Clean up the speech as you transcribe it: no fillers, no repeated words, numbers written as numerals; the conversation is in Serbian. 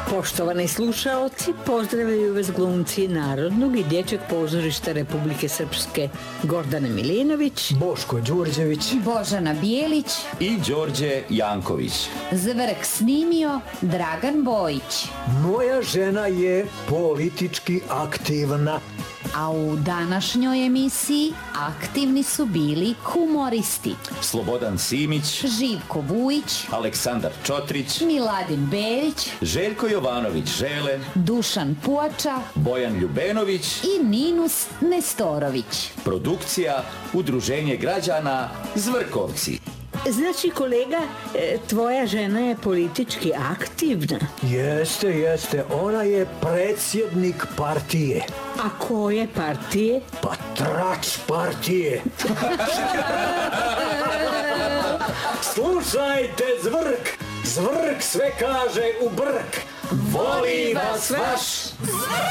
Poštovani slušaoci, pozdravljaju vas glumci Narodnog i Dječjeg pozorišta Republike Srpske Gordana Milinović, Boško Đurđević, Božana Bijelić i Đorđe Janković. Zvrk snimio Dragan Bojić. Moja žena je politički aktivna. A u današnjoj emisiji aktivni su bili humoristi Slobodan Simić, Živko Vujić, Aleksandar Čotrić, Miladin Berić, Željko Jovanović Žele, Dušan Puača Bojan Ljubenović i Ninus Nestorović. Produkcija Udruženje građana Zvrkovci. Znači, kolega, tvoja žena je politički aktivna. Jeste, ona je predsjednik partije. A koje partije? Pa trač partije. Slušajte, Zvrk sve kaže u brk. Voli vas vaš